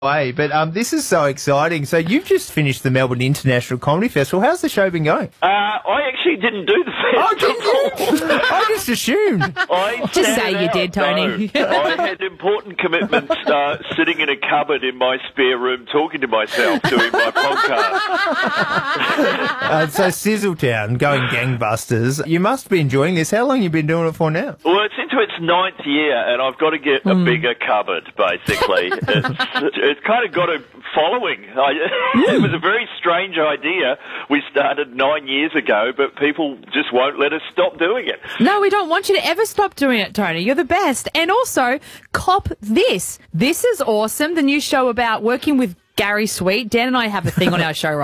way. But this is so exciting. So you've just finished the Melbourne International Comedy Festival. How's the show been going? I actually didn't do the festival. Oh, didn't you? I just assumed. Just say you did, Tony. No. I had important commitments sitting in a cupboard in my spare room talking to myself doing my podcast. So Sizzletown, going gangbusters. You must be enjoying this. How long have you been doing it for now? Well, it's into its 9th year, and I've got to get a bigger cupboard, basically. It's kind of got a following. It was a very strange idea. We started 9 years ago, but people just won't let us stop doing it. No, we don't want you to ever stop doing it, Tony. You're the best. And also, cop this. This is awesome. The new show about working with Gary Sweet. Dan and I have a thing on our show